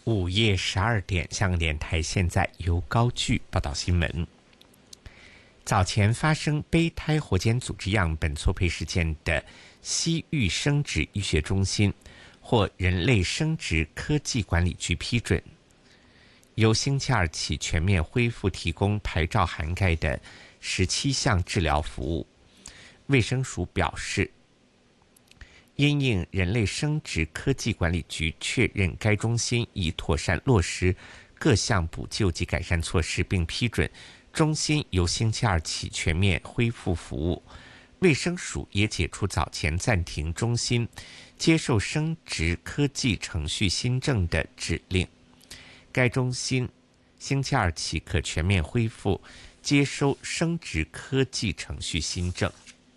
午夜12点，香港电台现在由高炬报道新闻。早前发生胚胎活检组织样本错配事件的西域生殖医学中心获人类生殖科技管理局批准，由星期二起全面恢复提供牌照涵盖的17项治疗服务。卫生署表示，因应人类生殖科技管理局确认该中心已妥善落实各项补救及改善措施，并批准中心由星期二起全面恢复服务。卫生署也解除早前暂停中心接受生殖科技程序新政的指令。该中心星期二起可全面恢复接收生殖科技程序新政。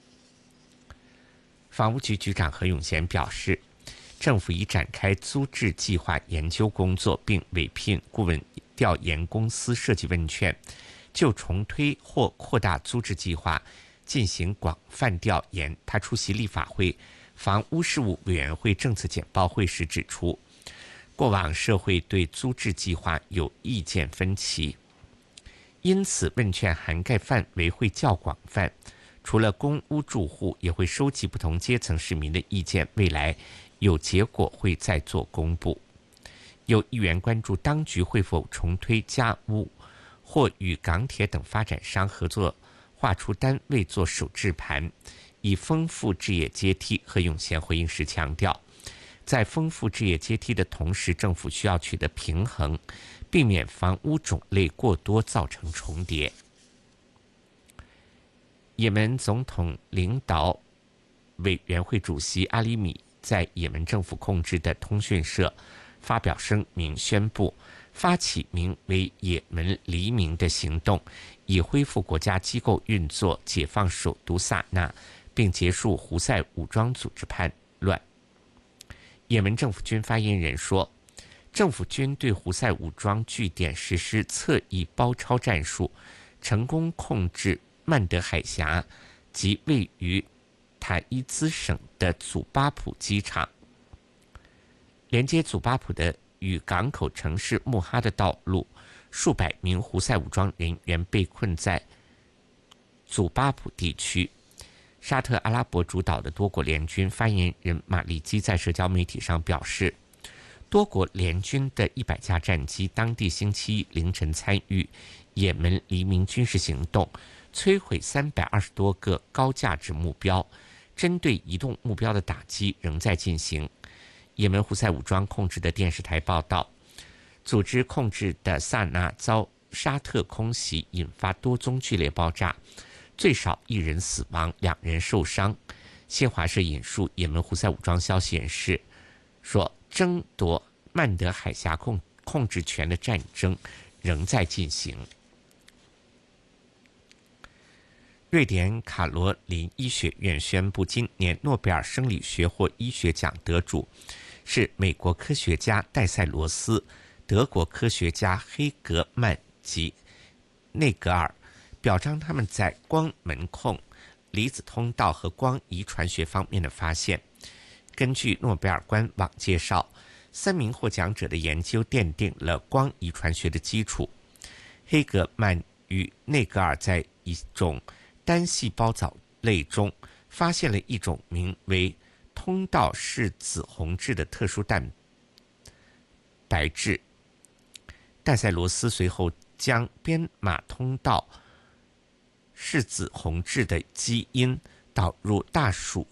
房屋局局长何永贤表示，政府已展开租置计划研究工作，并委聘顾问调研公司设计问卷，就重推或扩大租置计划进行广泛调研。他出席立法会房屋事务委员会政策简报会时指出，过往社会对租置计划有意见分歧，因此问卷涵盖范围会较广泛，除了公屋住户，也会收集不同阶层市民的意见，未来有结果会再做公布。有议员关注当局会否重推家屋，或与港铁等发展商合作划出单位做首置盘，以丰富置业阶梯。何永贤回应时强调，在丰富置业阶梯的同时，政府需要取得平衡，避免房屋种类过多造成重叠。也门总统领导委员会主席阿里米在也门政府控制的通讯社发表声明，宣布发起名为也门黎明的行动，以恢复国家机构运作，解放首都萨那，并结束胡塞武装组织叛乱。也门政府军发言人说，政府军对胡塞武装据点实施侧翼包抄战术，成功控制曼德海峡及位于塔伊兹省的祖巴普机场。连接祖巴普的与港口城市穆哈的道路，数百名胡塞武装人员被困在祖巴普地区。沙特阿拉伯主导的多国联军发言人马利基在社交媒体上表示，多国联军的100架战机当地星期一凌晨参与也门黎明军事行动，摧毁320多个高价值目标，针对移动目标的打击仍在进行。也门胡塞武装控制的电视台报道，组织控制的萨那遭沙特空袭，引发多宗剧烈爆炸，最少1人死亡，2人受伤。新华社引述也门胡塞武装消息人士说，争夺曼德海峡控制权的战争仍在进行。瑞典卡罗琳医学院宣布，今年诺贝尔生理学或医学奖得主是美国科学家戴塞罗斯、德国科学家黑格曼及内格尔，表彰他们在光门控、离子通道和光遗传学方面的发现。根据诺贝尔官网介绍，3名获奖者的研究奠定了光遗传学的基础。黑格曼与内格尔在一种单细胞藻类中发现了一种名为通道式紫红质的特殊蛋白质。戴塞罗斯随后将编码通道式紫红质的基因导入大鼠